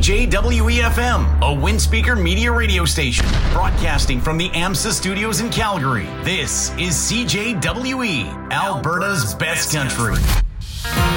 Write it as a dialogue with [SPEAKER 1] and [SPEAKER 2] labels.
[SPEAKER 1] CJWE-FM, a Windspeaker media radio station, broadcasting from the AMSA studios in Calgary. This is CJWE, Alberta's best country.